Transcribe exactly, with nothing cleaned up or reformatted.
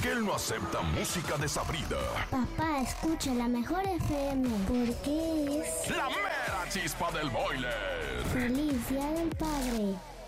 que él no acepta música desabrida. Papá, escucha la mejor F M, porque es La mera chispa del boiler. Feliz Día del Padre.